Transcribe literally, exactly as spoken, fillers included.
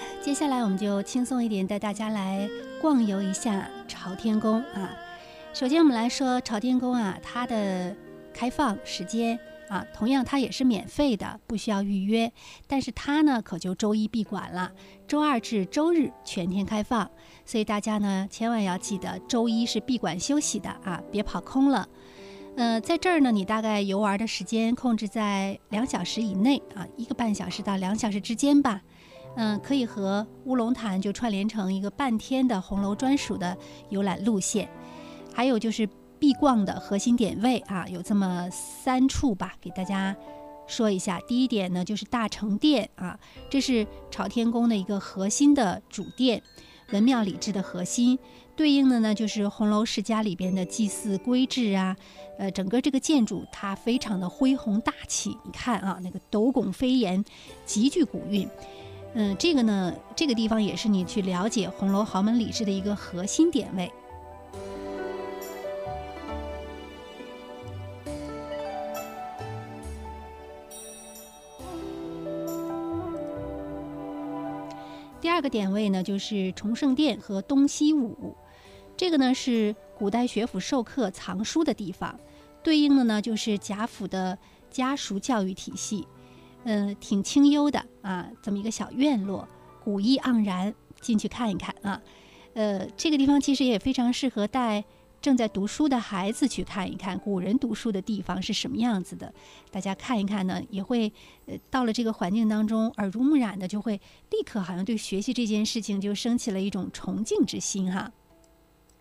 接下来我们就轻松一点，带大家来逛游一下朝天宫啊。首先我们来说朝天宫啊，它的开放时间啊，同样它也是免费的，不需要预约，但是它呢可就周一闭馆了，周二至周日全天开放，所以大家呢千万要记得周一是闭馆休息的啊，别跑空了。呃，在这儿呢，你大概游玩的时间控制在两小时以内啊，一个半小时到两小时之间吧。嗯，可以和乌龙潭就串联成一个半天的红楼专属的游览路线。还有就是必逛的核心点位啊，有这么三处吧，给大家说一下。第一点呢，就是大成殿啊，这是朝天宫的一个核心的主殿，文庙礼制的核心。对应的呢，就是红楼世家里边的祭祀规制啊，呃，整个这个建筑它非常的恢宏大气。你看啊，那个斗拱飞檐，极具古韵。嗯，这个呢，这个地方也是你去了解红楼豪门礼制的一个核心点位。第二个点位呢，就是崇圣殿和东西午，这个呢是古代学府授课藏书的地方，对应的呢就是贾府的家塾教育体系。呃，挺清幽的啊，这么一个小院落，古意盎然，进去看一看啊。呃，这个地方其实也非常适合带正在读书的孩子去看一看古人读书的地方是什么样子的。大家看一看呢，也会呃到了这个环境当中，耳濡目染的就会立刻好像对学习这件事情就升起了一种崇敬之心哈。